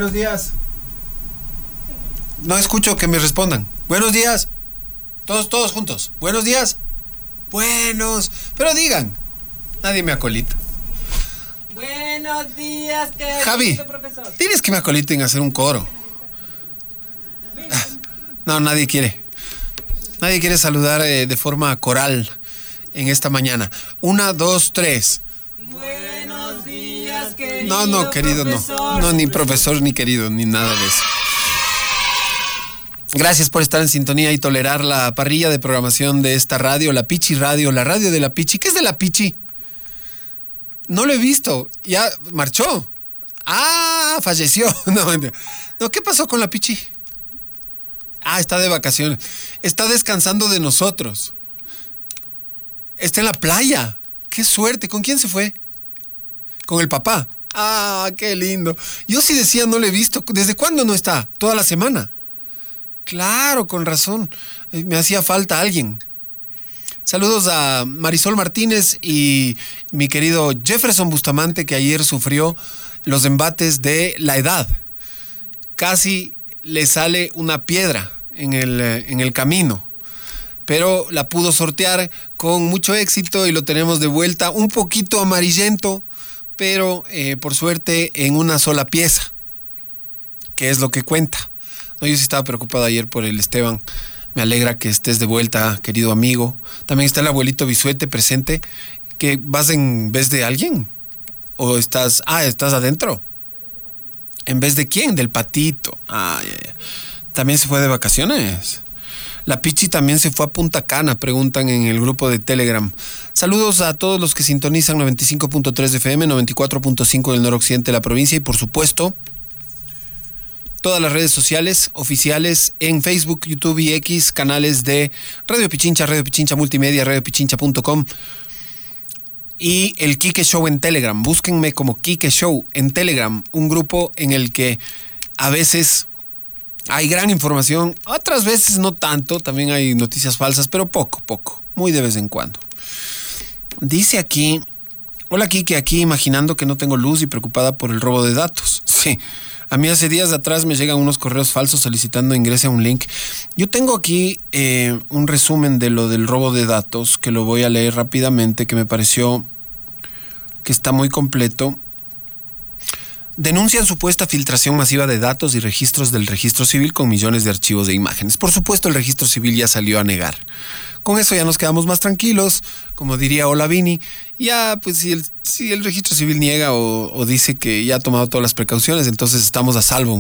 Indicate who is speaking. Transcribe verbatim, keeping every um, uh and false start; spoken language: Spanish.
Speaker 1: Buenos días. No escucho que me respondan. Buenos días. Todos, todos juntos. Buenos días. Buenos. Pero digan. Nadie me acolita.
Speaker 2: Buenos días, que
Speaker 1: Javi,
Speaker 2: profesor.
Speaker 1: tienes que me acoliten a hacer un coro. No, nadie quiere. Nadie quiere saludar eh, de forma coral en esta mañana. Una, dos, tres.
Speaker 2: Buenos días, querido
Speaker 1: No, no, querido,
Speaker 2: profesor.
Speaker 1: no. No, ni profesor, ni querido, ni nada de eso. Gracias por estar en sintonía y tolerar la parrilla de programación de esta radio, la Pichi Radio, la radio de la Pichi. ¿Qué es de la Pichi? No lo he visto. Ya marchó. Ah, falleció. No, no, ¿qué pasó con la Pichi? Ah, está de vacaciones. Está descansando de nosotros. Está en la playa. Qué suerte. ¿Con quién se fue? Con el papá. Ah, qué lindo. Yo sí decía, no lo he visto. ¿Desde cuándo no está? Toda la semana. Claro, con razón. Me hacía falta alguien. Saludos a Marisol Martínez y mi querido Jefferson Bustamante, que ayer sufrió los embates de la edad. Casi le sale una piedra en el, en el camino, pero la pudo sortear con mucho éxito y lo tenemos de vuelta, un poquito amarillento, pero eh, por suerte en una sola pieza, que es lo que cuenta. No, yo sí estaba preocupado ayer por el Esteban. Me alegra que estés de vuelta, querido amigo. También está el abuelito Bisuete presente. ¿Que vas en vez de alguien? ¿O estás... Ah, estás adentro? ¿En vez de quién? Del patito. Ah, ya, ya. ¿También se fue de vacaciones? La Pichi también se fue a Punta Cana, preguntan en el grupo de Telegram. Saludos a todos los que sintonizan noventa y cinco punto tres de F M, noventa y cuatro punto cinco del noroccidente de la provincia y por supuesto todas las redes sociales oficiales en Facebook, YouTube y X, canales de Radio Pichincha, Radio Pichincha Multimedia, radio pichincha punto com y el Quique Show en Telegram. Búsquenme como Quique Show en Telegram, un grupo en el que a veces hay gran información, otras veces no tanto, también hay noticias falsas, pero poco, poco, muy de vez en cuando. Dice aquí, hola Quique, aquí imaginando que no tengo luz y preocupada por el robo de datos. Sí. A mí hace días atrás me llegan unos correos falsos solicitando ingrese a un link. Yo tengo aquí eh, un resumen de lo del robo de datos que lo voy a leer rápidamente, que me pareció que está muy completo. Denuncian supuesta filtración masiva de datos y registros del registro civil con millones de archivos de imágenes. Por supuesto, el registro civil ya salió a negar. Con eso ya nos quedamos más tranquilos, como diría Olavini. Ya, pues si el, si el registro civil niega o, o dice que ya ha tomado todas las precauciones, entonces estamos a salvo.